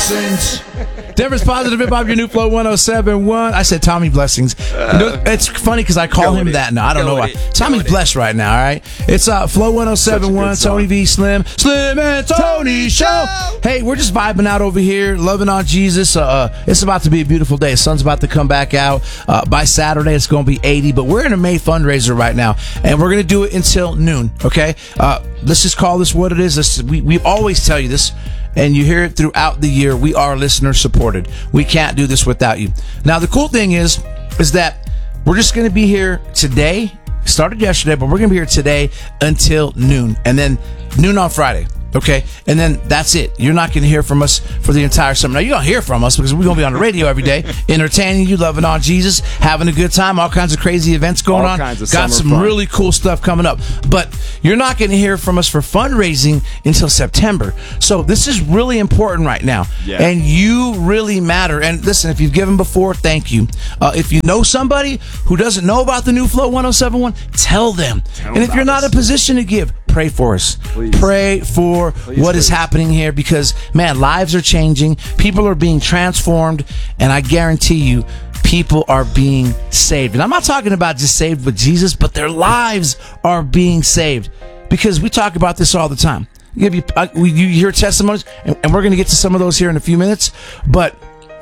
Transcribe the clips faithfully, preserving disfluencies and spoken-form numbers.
Blessings. Denver's Positive Hip Hop, your new Flow one oh seven point one. I said Tommy Blessings. You know, it's funny because I call him that now. I don't know why. Tommy's blessed right now, all right? It's uh, Flow one oh seven point one, Tony V, Slim. Slim and Tony Show. Hey, we're just vibing out over here, loving on Jesus. Uh, it's about to be a beautiful day. The sun's about to come back out. Uh, by Saturday, it's going to be eighty, but we're in a May fundraiser right now, and we're going to do it until noon, okay? Uh, let's just call this what it is. This, we, we always tell you this, and you hear it throughout the year. We are listener supported. We can't do this without you. Now, the cool thing is, is that we're just going to be here today. Started yesterday, but we're going to be here today until noon, and then noon on Friday. Okay, and then that's it. You're not going to hear from us for the entire summer. Now, you're going to hear from us because we're going to be on the radio every day, entertaining you, loving on Jesus, having a good time, all kinds of crazy events going all on. Kinds of Got some fun. really cool stuff coming up. But you're not going to hear from us for fundraising until September. So this is really important right now. Yeah. And you really matter. And listen, if you've given before, thank you. Uh, if you know somebody who doesn't know about the new Flow one oh seven point one, tell them. Tell and if them you're not in us. a position to give, pray for us. Please. Pray for Please, what is please. happening here because, man, lives are changing. People are being transformed. And I guarantee you, people are being saved. And I'm not talking about just saved with Jesus, but their lives are being saved. Because we talk about this all the time. Give you, uh, we, you hear testimonies, and, and we're going to get to some of those here in a few minutes. But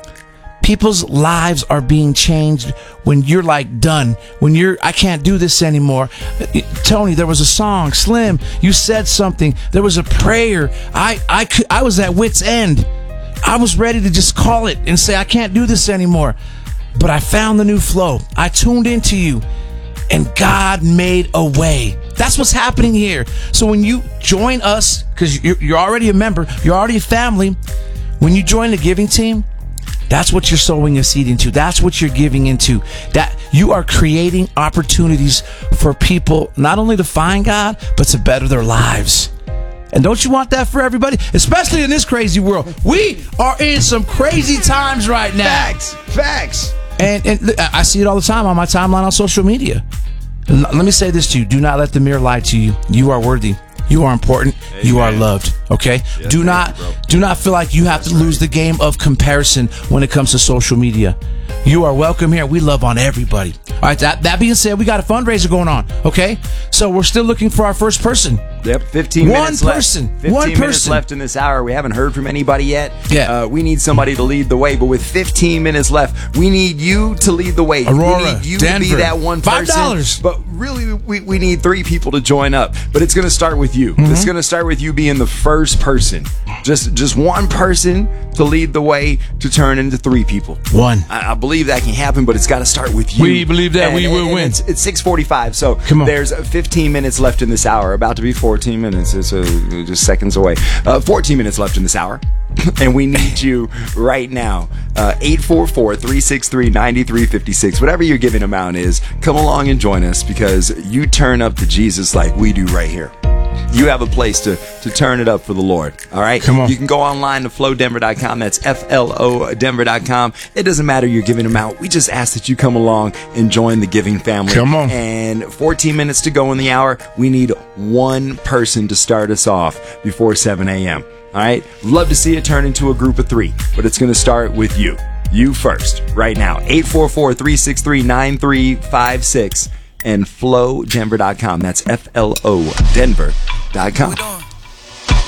people's lives are being changed when you're like done. When you're, I can't do this anymore. Tony, there was a song. Slim, you said something. There was a prayer. I, I, could, I was at wit's end. I was ready to just call it and say, I can't do this anymore. But I found the new flow. I tuned into you, and God made a way. That's what's happening here. So when you join us, because you're, you're already a member, you're already a family, when you join the giving team, that's what you're sowing a seed into. That's what you're giving into. That you are creating opportunities for people not only to find God, but to better their lives. And don't you want that for everybody? Especially in this crazy world. We are in some crazy times right now. Facts. Facts. And, and I see it all the time on my timeline on social media. And let me say this to you. Do not let the mirror lie to you. You are worthy. You are important. Amen. You are loved. Okay? Yes, do not you, do not feel like you have That's to lose right. the game of comparison when it comes to social media. You are welcome here. We love on everybody. All right, that, that being said, we got a fundraiser going on, okay? So we're still looking for our first person. Yep, fifteen One minutes person. left. fifteen One minutes person. left in this hour. We haven't heard from anybody yet. Yeah. Uh, we need somebody to lead the way, but with fifteen minutes left, we need you to lead the way. Aurora, we need you Denver, to be that one person. five dollars. But really, we, we need three people to join up. But it's going to start with you. Mm-hmm. It's going to start with you being the first person. Just just one person to lead the way to turn into three people. One. I, I believe that can happen, but it's got to start with you. We believe that And- we and- will and win. It's, it's six forty-five, so Come on. there's fifteen minutes left in this hour. About to be fourteen minutes. It's uh, just seconds away. Uh, fourteen minutes left in this hour. And we need you right now. Uh, eight four four, three six three, nine three five six. Whatever your giving amount is, come along and join us because you turn up to Jesus like we do right here. You have a place to, to turn it up for the Lord. All right? Come on. You can go online to flow denver dot com. That's F L O Denver dot com. It doesn't matter your giving amount. We just ask that you come along and join the giving family. Come on. And fourteen minutes to go in the hour. We need one person to start us off before seven a.m. All right? Love to see it turn into a group of three, but it's going to start with you. You first, right now. eight four four, three six three, nine three five six and flow denver dot com. That's F L O Denver dot com.